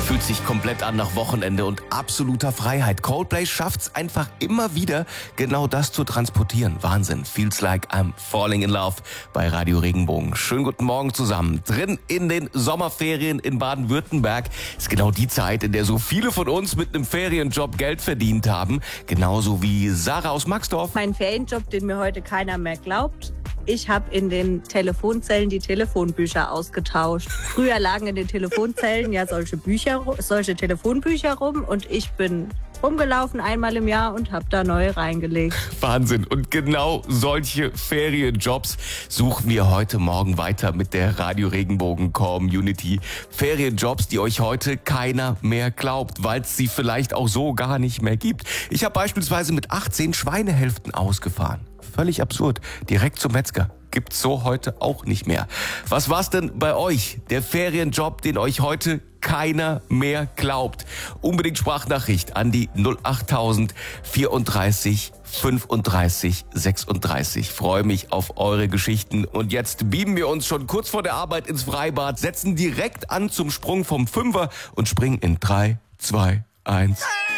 Fühlt sich komplett an nach Wochenende und absoluter Freiheit. Coldplay schafft's einfach immer wieder, genau das zu transportieren. Wahnsinn. Feels like I'm falling in love bei Radio Regenbogen. Schönen guten Morgen zusammen. Drin in den Sommerferien in Baden-Württemberg ist genau die Zeit, in der so viele von uns mit einem Ferienjob Geld verdient haben. Genauso wie Sarah aus Maxdorf. Mein Ferienjob, den mir heute keiner mehr glaubt. Ich habe in den Telefonzellen die Telefonbücher ausgetauscht. Früher lagen in den Telefonzellen ja solche Telefonbücher rum und ich bin rumgelaufen einmal im Jahr und habe da neue reingelegt. Wahnsinn. Und genau solche Ferienjobs suchen wir heute Morgen weiter mit der Radio Regenbogen Community. Ferienjobs, die euch heute keiner mehr glaubt, weil es sie vielleicht auch so gar nicht mehr gibt. Ich habe beispielsweise mit 18 Schweinehälften ausgefahren. Völlig absurd. Direkt zum Metzger. Gibt's so heute auch nicht mehr. Was war's denn bei euch? Der Ferienjob, den euch heute keiner mehr glaubt. Unbedingt Sprachnachricht an die 08000 34 35 36. Freue mich auf eure Geschichten. Und jetzt beamen wir uns schon kurz vor der Arbeit ins Freibad, setzen direkt an zum Sprung vom Fünfer und springen in 3, 2, 1...